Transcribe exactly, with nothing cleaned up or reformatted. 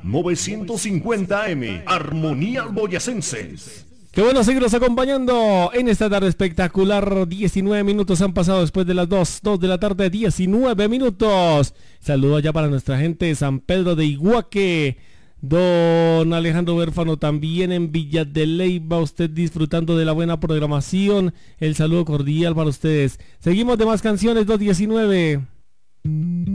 novecientos cincuenta A M, Armonía Boyacenses. Qué bueno seguirnos acompañando en esta tarde espectacular. diecinueve minutos han pasado después de las dos, dos de la tarde, diecinueve minutos. Saludos ya para nuestra gente de San Pedro de Iguaque. Don Alejandro Huérfano también en Villa de Leyva, usted disfrutando de la buena programación. El saludo cordial para ustedes. Seguimos de más canciones, dos diecinueve.